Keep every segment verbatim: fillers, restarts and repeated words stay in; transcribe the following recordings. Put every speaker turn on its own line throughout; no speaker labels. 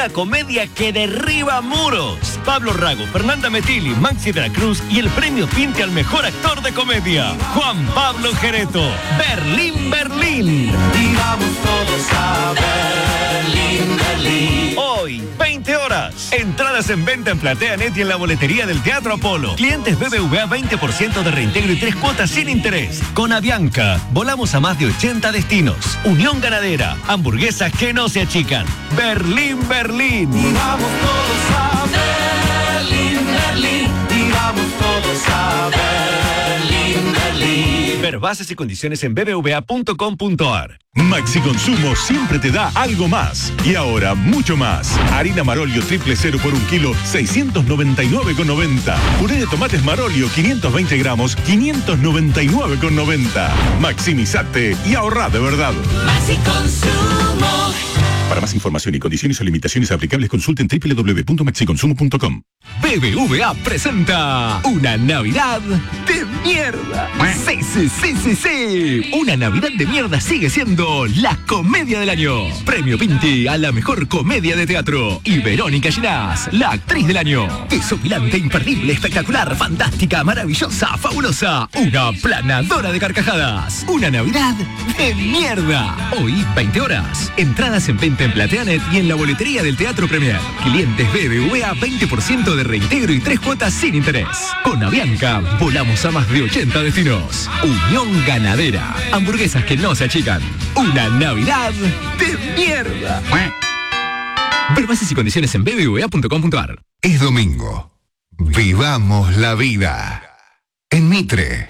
La comedia que derriba muros. Pablo Rago, Fernanda Metilli, Maxi de la Cruz y el premio Pinte al mejor actor de comedia, Juan Pablo Gereto. Berlín, Berlín.
Y vamos todos a Berlín, Berlín.
Hoy, veinte horas. Entradas en venta en PlateaNet y en la boletería del Teatro Apolo. Clientes B B V A veinte por ciento de reintegro y tres cuotas sin interés. Con Avianca, volamos a más de ochenta destinos. Unión Ganadera, hamburguesas que no se achican. Berlín, Berlín.
Y vamos todos a Berlín, Berlín. Y vamos todos a Berlín, Berlín.
Ver bases y condiciones en b b v a punto com punto a r.
Maxi Consumo siempre te da algo más. Y ahora, mucho más. Harina Marolio triple cero por un kilo, seiscientos noventa y nueve con noventa. Puré de tomates Marolio, quinientos veinte gramos, quinientos noventa y nueve con noventa. Maximizate y ahorrá de verdad.
Maxi Consumo.
Para más información y condiciones o limitaciones aplicables, consulten doble u doble u doble u punto maxi consumo punto com.
B B V A presenta una Navidad de mierda. Sí, sí, sí, sí, sí. Una Navidad de mierda sigue siendo la comedia del año. Premio Pinti a la mejor comedia de teatro. Y Verónica Ginás, la actriz del año. Desopilante, imperdible, espectacular, fantástica, maravillosa, fabulosa. Una planadora de carcajadas. Una Navidad de mierda. Hoy, veinte horas. Entradas en venta en PlateaNet y en la boletería del Teatro Premier. Clientes B B V A veinte por ciento de reintegro y tres cuotas sin interés. Con Avianca volamos a más de ochenta destinos. Unión Ganadera. Hamburguesas que no se achican. Una Navidad de mierda. Ver bases y condiciones en b b v a punto com punto a r.
Es domingo. Vivamos la vida. En Mitre.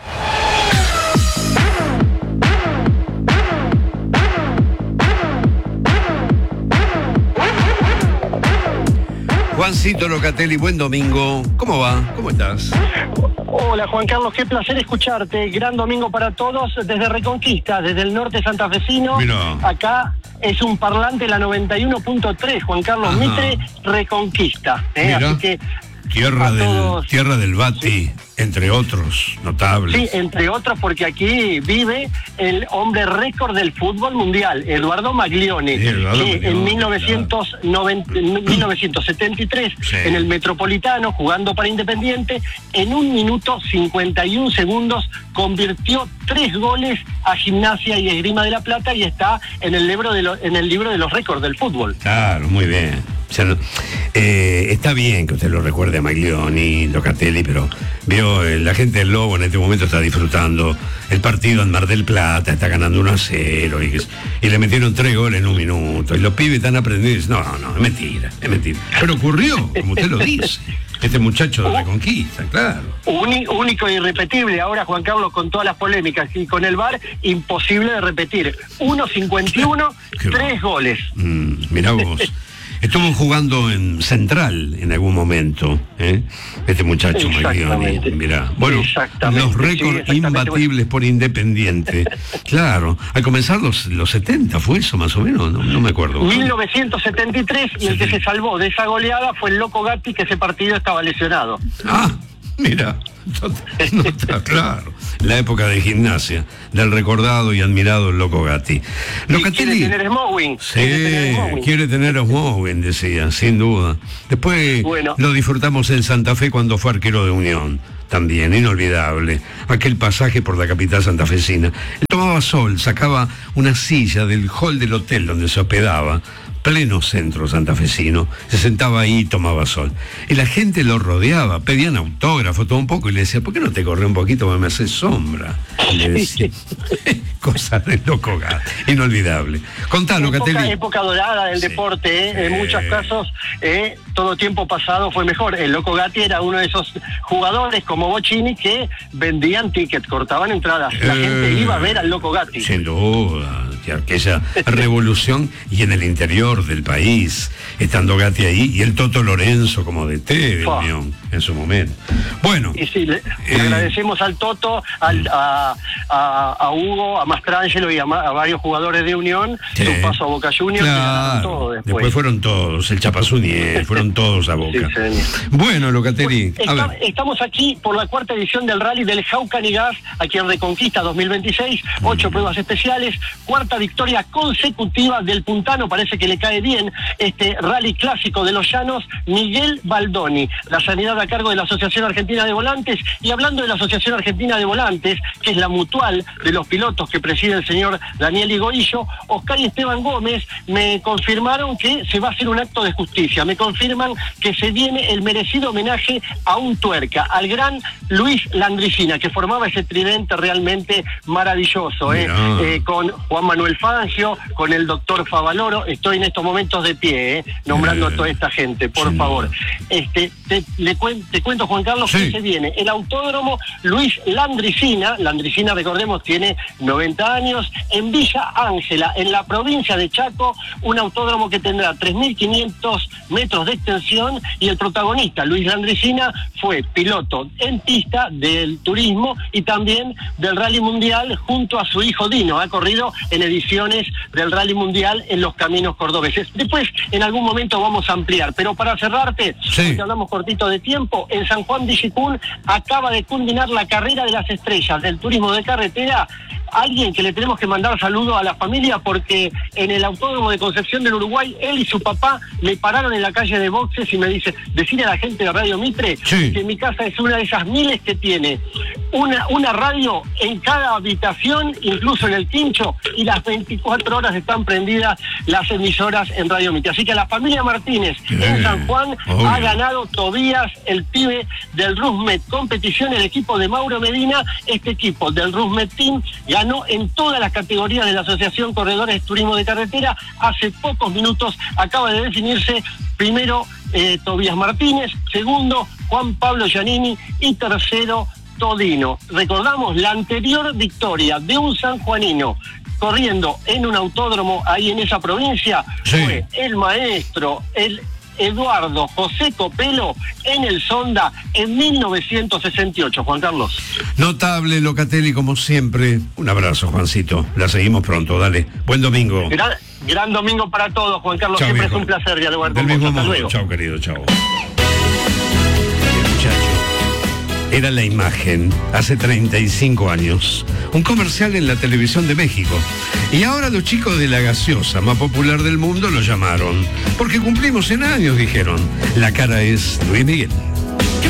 Juancito Locatelli, buen domingo. ¿Cómo va? ¿Cómo estás?
Hola Juan Carlos, qué placer escucharte. Gran domingo para todos desde Reconquista, desde el norte santafesino.
Mirá.
Acá es un parlante la noventa y uno punto tres, Juan Carlos.
Ajá.
Mitre, Reconquista. ¿eh?
Mirá.
Así que
Tierra
a
del,
todos-
tierra del Bati, entre otros notables.
Sí, entre otros, porque aquí vive el hombre récord del fútbol mundial, Eduardo Maglione,
Sí, Eduardo
que
Maglione,
en mil novecientos noventa, mil novecientos setenta y tres,
Sí.
en el Metropolitano, jugando para Independiente, en un minuto cincuenta y un segundos convirtió tres goles a Gimnasia y Esgrima de la Plata y está en el libro de, lo- en el libro de los récords del fútbol.
Claro, muy bien. O sea, no- eh, está bien que usted lo recuerde a Maglioni, Locatelli, pero vio, eh, la gente del Lobo en este momento está disfrutando el partido en Mar del Plata, está ganando uno a cero y, y le metieron tres goles en un minuto. Y los pibes están aprendiendo. No, no, es mentira, es mentira. Pero ocurrió, como usted lo dice. Este muchacho de Reconquista, claro.
Uni- único e irrepetible. Ahora, Juan Carlos, con todas las polémicas y con el V A R, imposible de repetir. uno cincuenta y uno,
Qué
tres goles.
Mm, mirá vos. Estuvo jugando en Central en algún momento, ¿eh? Este muchacho Maglioni,
Exactamente.
mirá. Bueno,
Exactamente,
los
sí,
récords
exactamente.
imbatibles por Independiente. Claro, al comenzar los, los setenta fue eso más o menos, no, no me acuerdo.
mil novecientos setenta y tres, y el que
Sí.
se salvó de esa goleada fue el Loco Gatti, que ese partido estaba lesionado.
Ah, mira, no está claro. La época de Gimnasia, del recordado y admirado Loco Gatti.
Y quiere
Locatelli.
tener Smowing.
Sí,
quiere tener Smowing.
quiere tener a Smowing, decía, sin duda. Después
Bueno.
lo disfrutamos en Santa Fe cuando fue arquero de Unión. También, inolvidable. Aquel pasaje por la capital santafesina. Él tomaba sol, sacaba una silla del hall del hotel donde se hospedaba, pleno centro santafesino, se sentaba ahí y tomaba sol. Y la gente lo rodeaba, pedían autógrafo, todo un poco, y le decía, ¿por qué no te corre un poquito porque me hace sombra? Y le decía, cosas de Loco Gatti, inolvidable. Contalo,
Época,
Locatelli.
época dorada del
Sí.
deporte, ¿eh?
Sí.
En muchos casos, ¿eh? todo tiempo pasado fue mejor. El Loco Gatti era uno de esos jugadores como Bocini que vendían tickets, cortaban entradas. La
Eh,
gente iba a ver al Loco Gatti.
Sin duda, que aquella revolución y en el interior del país, estando Gatti ahí y el Toto Lorenzo como D T de
Fua.
Unión en su momento. Bueno,
Y sí, le, le
Eh.
agradecemos al Toto, al, a, a, a Hugo, a Mastrangelo y a, ma- a varios jugadores de Unión,
sí,
su paso a Boca Juniors, que ganaron
claro,
todo
después.
después.
fueron todos, el Chapazunier, fueron todos a Boca.
Sí, señor.
Bueno, Locatelli, a
Está-
ver.
estamos aquí por la cuarta edición del rally del Jaucan y Gas, aquí en Reconquista dos mil veintiséis, ocho pruebas especiales, cuarta cuarta victoria consecutiva del puntano, parece que le cae bien este rally clásico de los llanos, Miguel Baldoni. La sanidad a cargo de la Asociación Argentina de Volantes. Y hablando de la Asociación Argentina de Volantes, que es la mutual de los pilotos que preside el señor Daniel Higoillo, Oscar y Esteban Gómez me confirmaron que se va a hacer un acto de justicia. Me confirman que se viene el merecido homenaje a un tuerca, al gran Luis Landricina, que formaba ese tridente realmente maravilloso, ¿eh? Eh, con Juan Manuel Fangio, con el doctor Favaloro. Estoy en estos momentos de pie, ¿eh? nombrando a toda esta gente, por sí. favor. Este, te, le cuen, te cuento, Juan Carlos, sí. que se viene el autódromo Luis Landricina. Landricina, recordemos, tiene noventa años, en Villa Ángela, en la provincia de Chaco, un autódromo que tendrá tres mil quinientos metros de extensión, y el protagonista, Luis Landricina, fue piloto en pista del turismo y también del Rally Mundial junto a su hijo Dino. Ha corrido en ediciones del Rally Mundial en los caminos cordobeses. Después, en algún momento vamos a ampliar, pero para cerrarte, sí. porque hablamos cortito de tiempo, en San Juan de Yicún acaba de culminar la carrera de las estrellas del turismo de carretera. Alguien que le tenemos que mandar saludos a la familia, porque en el autódromo de Concepción del Uruguay, él y su papá le pararon en la calle de boxes y me dice, decirle a la gente de Radio Mitre sí. que mi casa es una de esas miles que tiene una, una radio en cada habitación, incluso en el quincho, y las veinticuatro horas están prendidas las emisoras en Radio Mitre. Así que la familia Martínez eh, en San Juan obvio. ha ganado Tobías, el pibe del Rusmet Competición, el equipo de Mauro Medina. Este equipo del Rusmet Team ganó en todas las categorías de la Asociación Corredores de Turismo de Carretera. Hace pocos minutos acaba de definirse primero eh, Tobías Martínez, segundo Juan Pablo Giannini y tercero Todino. Recordamos la anterior victoria de un sanjuanino corriendo en un autódromo ahí en esa provincia, sí. fue el maestro, el Eduardo José Copelo, en el Sonda en mil novecientos sesenta y ocho, Juan Carlos.
Notable, Locatelli, como siempre. Un abrazo, Juancito. La seguimos pronto, dale. Buen domingo.
Gran, gran domingo para todos, Juan Carlos. Chau, siempre viejo. Es un placer dialogar con vos. Hasta modo. Luego.
Chao, querido, chao. Era la imagen hace treinta y cinco años. Un comercial en la televisión de México. Y ahora los chicos de la gaseosa más popular del mundo lo llamaron. Porque cumplimos cien años, dijeron. La cara es Luis Miguel.